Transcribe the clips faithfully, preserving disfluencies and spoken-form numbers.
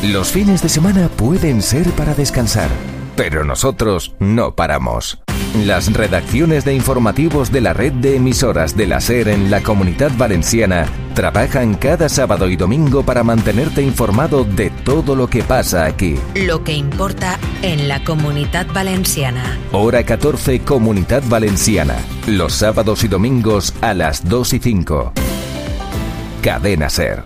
Los fines de semana pueden ser para descansar, pero nosotros no paramos. Las redacciones de informativos de la red de emisoras de la SER en la Comunidad Valenciana trabajan cada sábado y domingo para mantenerte informado de todo lo que pasa aquí. Lo que importa en la Comunidad Valenciana. Hora catorce, Comunidad Valenciana. Los sábados y domingos a las dos y cinco. Cadena SER.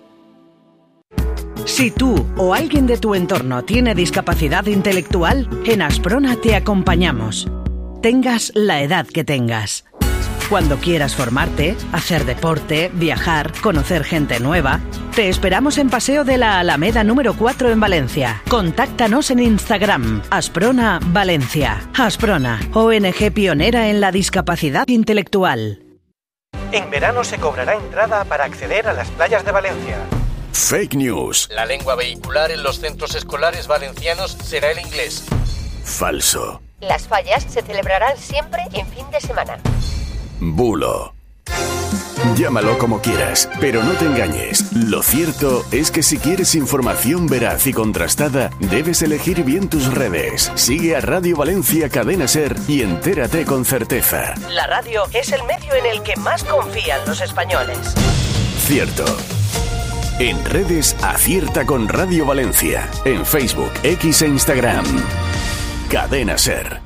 Si tú o alguien de tu entorno tiene discapacidad intelectual, en Asprona te acompañamos. Tengas la edad que tengas. Cuando quieras formarte, hacer deporte, viajar, conocer gente nueva, te esperamos en Paseo de la Alameda número cuatro en Valencia. Contáctanos en Instagram, Asprona Valencia. Asprona, O N G pionera en la discapacidad intelectual. En verano se cobrará entrada para acceder a las playas de Valencia. Fake news. La lengua vehicular en los centros escolares valencianos será el inglés. Falso. Las fallas se celebrarán siempre en fin de semana. Bulo. Llámalo como quieras, pero no te engañes. Lo cierto es que si quieres información veraz y contrastada, debes elegir bien tus redes. Sigue a Radio Valencia Cadena SER y entérate con certeza. La radio es el medio en el que más confían los españoles. Cierto. En redes, acierta con Radio Valencia. En Facebook, X e Instagram. Cadena SER.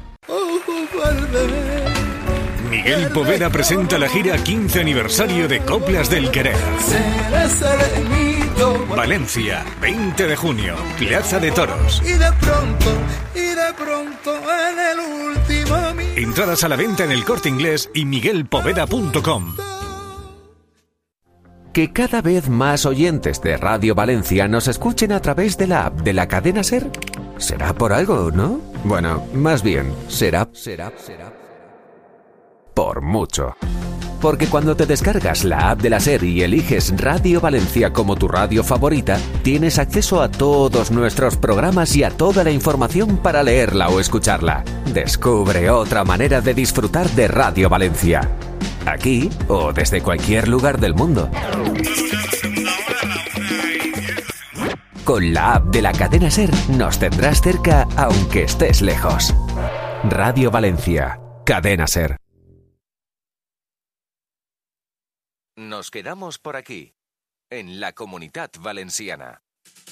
Miguel Poveda presenta la gira quince aniversario de Coplas del Querer. Valencia, veinte de junio, Plaza de Toros. Y de pronto, y de pronto en el último... Entradas a la venta en El Corte Inglés y miguel poveda punto com. Que cada vez más oyentes de Radio Valencia nos escuchen a través de la app de la cadena SER. Será por algo, ¿no? Bueno, más bien, será, será, será por mucho. Porque cuando te descargas la app de la SER y eliges Radio Valencia como tu radio favorita, tienes acceso a todos nuestros programas y a toda la información para leerla o escucharla. Descubre otra manera de disfrutar de Radio Valencia. Aquí o desde cualquier lugar del mundo. Con la app de la cadena SER nos tendrás cerca aunque estés lejos. Radio Valencia, Cadena SER. Nos quedamos por aquí, en la Comunidad Valenciana.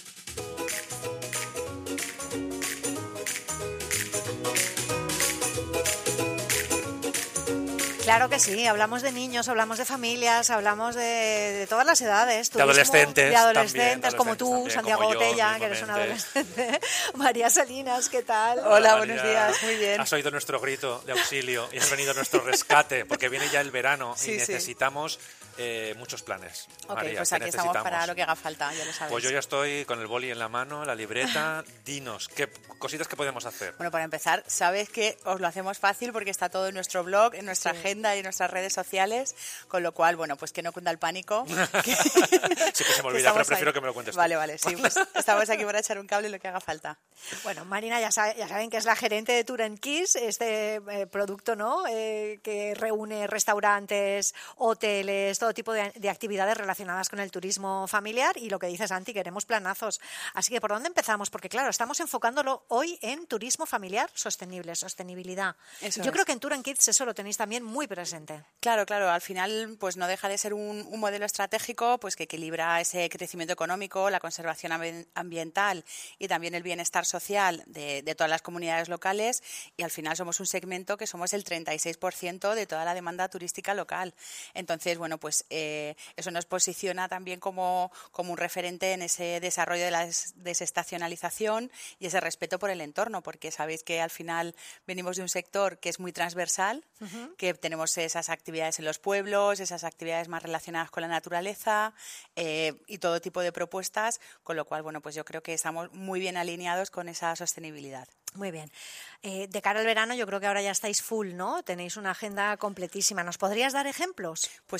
Claro que sí, hablamos de niños, hablamos de familias, hablamos de, de todas las edades. De adolescentes. De adolescentes, también, como tú, también, Santiago como yo, Botella, que eres un adolescente. María Salinas, ¿qué tal? Hola, Hola, María. buenos días, muy bien. Has oído nuestro grito de auxilio y has venido a nuestro rescate, porque viene ya el verano sí, y sí. necesitamos eh, muchos planes. Ok, María, pues aquí estamos para lo que haga falta, ya lo sabes. Pues yo ya estoy con el boli en la mano, la libreta. Dinos, ¿qué cositas que podemos hacer? Bueno, para empezar, sabes que os lo hacemos fácil porque está todo en nuestro blog, en nuestra sí. agenda y en nuestras redes sociales, con lo cual, bueno, pues que no cunda el pánico. Que, sí que se me olvida, pero prefiero ahí. Que me lo cuentes tú. Vale, vale, sí, pues estamos aquí para echar un cable y lo que haga falta. Bueno, Marina, ya, sabe, ya saben que es la gerente de Tour and Kiss, este eh, producto, ¿no?, eh, que reúne restaurantes, hoteles, todo tipo de, de actividades relacionadas con el turismo familiar, y lo que dices, Santi, queremos planazos. Así que, ¿por dónde empezamos? Porque, claro, estamos enfocándolo hoy en turismo familiar sostenible, sostenibilidad. Eso Yo es. creo que en Tour and Kids eso lo tenéis también muy presente. Claro, claro, al final pues no deja de ser un, un modelo estratégico pues que equilibra ese crecimiento económico, la conservación ambiental y también el bienestar social de, de todas las comunidades locales, y al final somos un segmento que somos el treinta y seis por ciento de toda la demanda turística local. Entonces, bueno, pues eh, eso nos posiciona también como, como un referente en ese desarrollo de la des- desestacionalización y ese respeto por el entorno, porque sabéis que al final venimos de un sector que es muy transversal, uh-huh. que tenemos esas actividades en los pueblos, esas actividades más relacionadas con la naturaleza eh, y todo tipo de propuestas, con lo cual, bueno, pues yo creo que estamos muy bien alineados con esa sostenibilidad. Muy bien. Eh, de cara al verano, yo creo que ahora ya estáis full, ¿no? Tenéis una agenda completísima. ¿Nos podrías dar ejemplos? Pues sí, mira,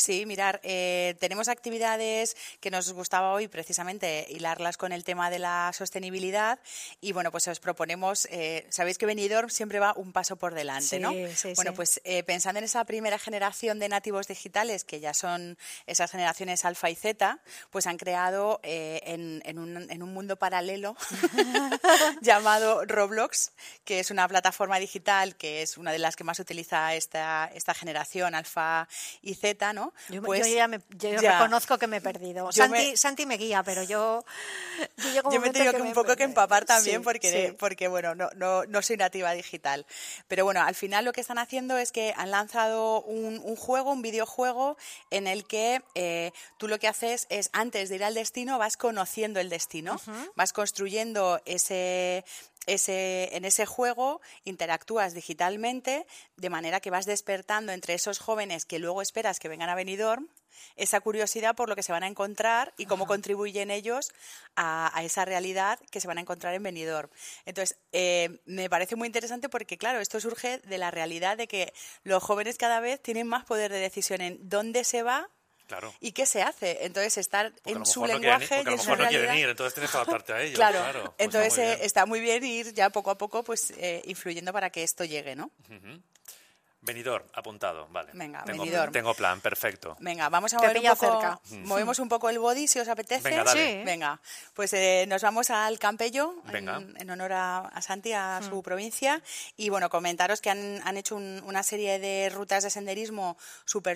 comentar, eh, tenemos actividades que nos gustaba hoy precisamente hilarlas con el tema de la sostenibilidad y bueno, pues os proponemos, eh, sabéis que Benidorm siempre va un paso por delante, Sí, ¿no? sí, bueno, sí. pues eh, pensando en esa primera generación de nativos digitales, que ya son esas generaciones alfa y zeta, pues han creado eh, en, en, un, en un mundo paralelo llamado Roblox, que es una plataforma digital que es una de las que más utiliza esta, esta generación alfa y zeta, ¿no? Yo, pues, yo ya, me, yo ya. reconozco que me he perdido. Yo Santi, me- Santi me guía, pero yo... Yo, llego un Yo me he momento tenido que que me- un poco que empapar también Sí, porque, sí. porque bueno, no, no, no soy nativa digital. Pero bueno, al final lo que están haciendo es que han lanzado un, un juego, un videojuego, en el que eh, tú lo que haces es, antes de ir al destino, vas conociendo el destino, Ujú. vas construyendo ese... Ese, en ese juego interactúas digitalmente de manera que vas despertando entre esos jóvenes que luego esperas que vengan a Benidorm esa curiosidad por lo que se van a encontrar y cómo Ajá. contribuyen ellos a, a esa realidad que se van a encontrar en Benidorm. Entonces, eh, me parece muy interesante porque, claro, esto surge de la realidad de que los jóvenes cada vez tienen más poder de decisión en dónde se va Claro. y qué se hace. Entonces, estar Porque a en lo su mejor no quieren lenguaje ir, porque a y lo en su mejor no quieren realidad. ir, entonces tienes que adaptarte a ellos. Claro, Claro, pues entonces está muy eh, bien. está muy bien ir ya poco a poco pues eh, influyendo para que esto llegue, ¿no? Ujú. Benidorm, apuntado, vale. Venga, tengo, Benidorm. tengo plan, perfecto. Venga, vamos a Te mover un pilla poco, cerca. movemos un poco el body si os apetece. Venga, dale. Sí. Venga, pues eh, nos vamos al Campello, Venga. en, en honor a, a Santi, a su provincia. Y bueno, comentaros que han, han hecho un- una serie de rutas de senderismo súper